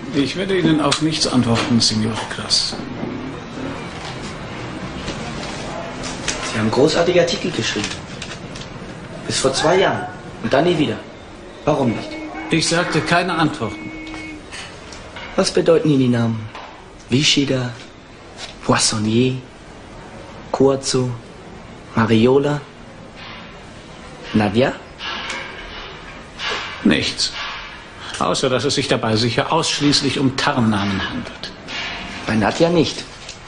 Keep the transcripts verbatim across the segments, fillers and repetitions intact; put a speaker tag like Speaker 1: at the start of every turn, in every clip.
Speaker 1: Ich werde Ihnen auf nichts antworten, Signor Krass.
Speaker 2: Sie haben großartige Artikel geschrieben. Bis vor zwei Jahren. Und dann nie wieder. Warum nicht?
Speaker 1: Ich sagte keine Antworten.
Speaker 2: Was bedeuten Ihnen die Namen? Wischida, Poissonnier, Cuozzo, Mariola, Nadja?
Speaker 1: Nichts. Außer, dass es sich dabei sicher ausschließlich um Tarnnamen handelt.
Speaker 2: Bei Nadja nicht.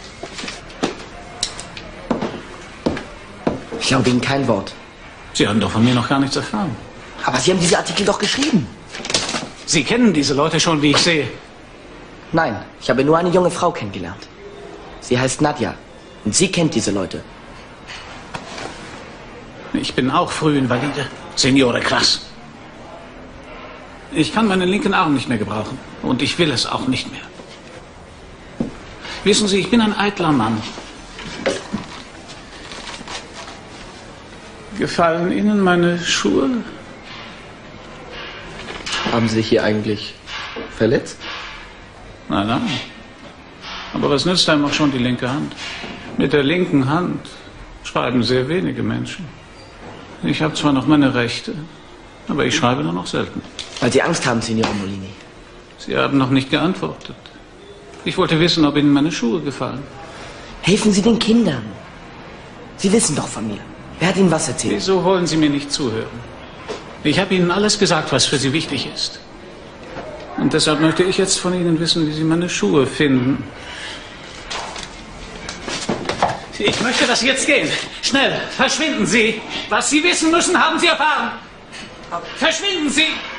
Speaker 2: Ich glaube Ihnen kein Wort.
Speaker 1: Sie haben doch von mir noch gar nichts erfahren.
Speaker 2: Aber Sie haben diese Artikel doch geschrieben.
Speaker 1: Sie kennen diese Leute schon, wie ich sehe.
Speaker 2: Nein, ich habe nur eine junge Frau kennengelernt. Sie heißt Nadja. Und sie kennt diese Leute.
Speaker 1: Ich bin auch Frühinvalide, Signore Krass. Ich kann meinen linken Arm nicht mehr gebrauchen. Und ich will es auch nicht mehr. Wissen Sie, ich bin ein eitler Mann. Gefallen Ihnen meine Schuhe?
Speaker 3: Haben Sie sich hier eigentlich verletzt?
Speaker 1: Nein, nein. Aber was nützt einem auch schon die linke Hand? Mit der linken Hand schreiben sehr wenige Menschen. Ich habe zwar noch meine Rechte, aber ich schreibe nur noch selten.
Speaker 2: Weil Sie Angst haben, Signore Molini.
Speaker 1: Sie haben noch nicht geantwortet. Ich wollte wissen, ob Ihnen meine Schuhe gefallen.
Speaker 2: Helfen Sie den Kindern. Sie wissen doch von mir. Wer hat Ihnen was erzählt?
Speaker 1: Wieso wollen Sie mir nicht zuhören? Ich habe Ihnen alles gesagt, was für Sie wichtig ist. Und deshalb möchte ich jetzt von Ihnen wissen, wie Sie meine Schuhe finden. Ich möchte, dass Sie jetzt gehen. Schnell, verschwinden Sie. Was Sie wissen müssen, haben Sie erfahren. Verschwinden Sie!